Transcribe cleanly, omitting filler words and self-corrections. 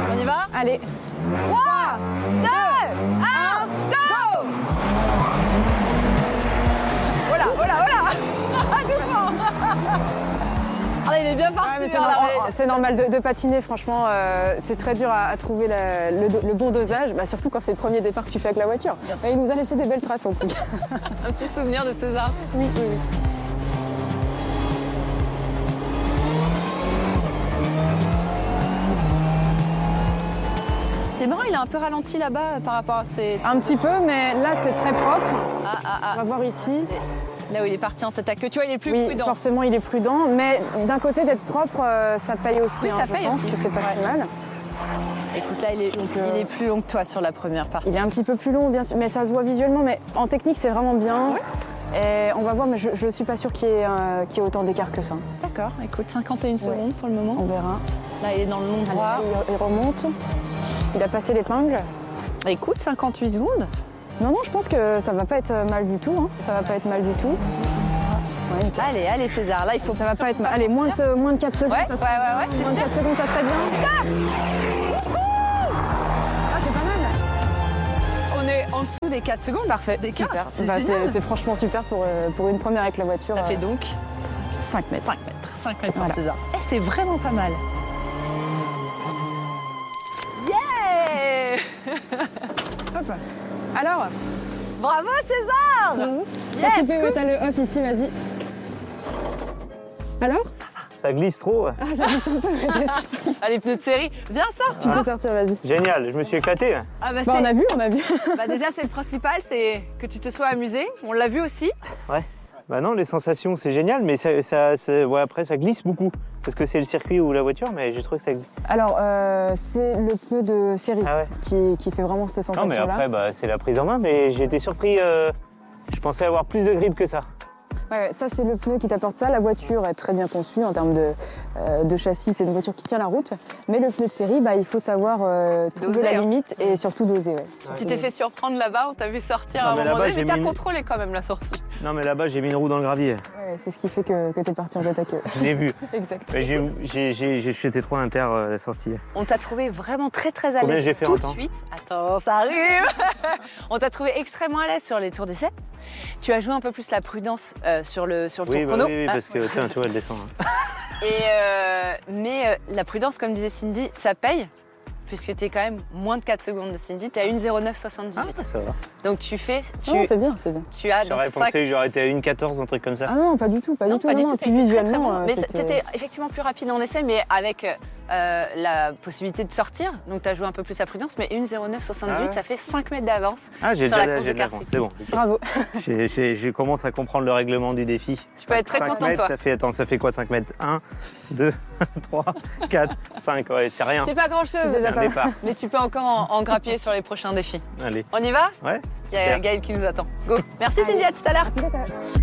On y va? Allez. 3, 2, 1, go! Voilà, voilà, voilà. Doucement. Ah, il est bien parti. Ouais, c'est normal de patiner, franchement, c'est très dur à trouver le bon dosage, surtout quand c'est le premier départ que tu fais avec la voiture. Mais il nous a laissé des belles traces en tout cas. Un petit souvenir de César. Oui, oui, oui. C'est marrant, il est un peu ralenti là-bas par rapport à ses... Un petit peu, mais là c'est très propre. Ah. On va voir ici. Là où il est parti en tête à queue, tu vois, il est plus Oui, prudent. forcément il est prudent, mais d'un côté d'être propre, ça paye aussi. Oui, ça paye je pense aussi. que c'est pas si mal. Écoute, là, il est plus long que toi sur la première partie. Il est un petit peu plus long, bien sûr, mais ça se voit visuellement. Mais en technique, c'est vraiment bien. Ouais. Et on va voir, mais je ne suis pas sûre qu'il y ait autant d'écart que ça. D'accord, écoute, 51 secondes pour le moment. On verra. Là, il est dans le long droit. Il remonte. Il a passé l'épingle. Écoute, 58 secondes. Non, je pense que ça va pas être mal du tout. Hein. Ça va pas être mal du tout. Ouais, Allez, allez César, là il faut... Ça va pas être mal. Allez, moins de 4 secondes, Ouais, ça serait ouais, bien. Moins de 4 secondes, ça serait bien. Stop! Ah, c'est pas mal. On est en dessous des 4 secondes. Parfait, d'écart. super. C'est génial. C'est franchement super pour une première avec la voiture. Ça fait donc 5 mètres. 5 mètres. 5 mètres pour Voilà. César. Et c'est vraiment pas mal. Yeah! Hop. Alors, Bravo César! yes, Yes, t'as le hop ici, vas-y. Alors? Ça glisse trop. Ah, ça glisse un peu, mais c'est sûr. Allez, pneus de série. Viens, sors. Tu peux sortir, vas-y. Génial, je me suis éclaté. Ah bah, Bah, on a vu. bah déjà, c'est le principal, c'est que tu te sois amusé. On l'a vu aussi. Ouais. Bah non, les sensations, c'est génial, mais ouais, après, ça glisse beaucoup. Parce que c'est le circuit ou la voiture, mais j'ai trouvé que ça glisse. Alors, c'est le pneu de série Ah ouais. qui fait vraiment cette Non, sensation-là. mais après, bah, c'est la prise en main, mais j'ai été surpris. Je pensais avoir plus de grip que ça. Ouais, ça, c'est le pneu qui t'apporte ça. La voiture est très bien conçue en termes de châssis. C'est une voiture qui tient la route. Mais le pneu de série, bah, il faut savoir trouver Doser, la hein. limite et surtout doser. Ouais. Tu t'es fait surprendre là-bas, on t'a vu sortir Non, à un mais moment là-bas, donné, mais j'ai t'as mis- contrôlé quand même la sortie. Non, mais là-bas, j'ai mis une roue dans le gravier. Ouais, c'est ce qui fait que t'es parti en tête à queue. Je l'ai vu. Exact. Mais j'étais trop inter la sortie. On t'a trouvé vraiment très à Combien l'aise j'ai fait en tout de temps suite. Attends, ça arrive. On t'a trouvé extrêmement à l'aise sur les tours d'essai. Tu as joué un peu plus la prudence sur le tour Oui, chrono. oui, parce que tiens, tu vois, elle descend. Hein. Mais la prudence, comme disait Cindy, ça paye. Puisque tu es quand même moins de 4 secondes de Cindy, tu es à 1,0978. Ah, ça va. Donc tu fais. Non, c'est bien, c'est bien. Tu as donc J'aurais pensé que j'aurais été à 1,14, un truc comme ça. Ah non, pas du tout, pas Non, du tout. pas du Non, tout. puis t'as été visuellement, bon. Mais c'était- c'était effectivement plus rapide en essai, mais avec la possibilité de sortir. Donc tu as joué un peu plus à prudence, mais 1,0978, Ah ouais. ça fait 5 mètres d'avance. Ah, j'ai sur la déjà course de de l'avance, Car c'est bon. Bravo. Je commence à comprendre le règlement du défi. Tu peux être très 5 content, mètres, toi. ça fait quoi 5 mètres 1, 2, 3, 4, 5, ouais, c'est rien. C'est pas grand chose, C'est un départ. mais tu peux encore en grappiller sur les prochains défis. Allez. On y va? Ouais. Il y a super. Gaël qui nous attend. Go. Merci Cindy, à tout à l'heure. D'accord.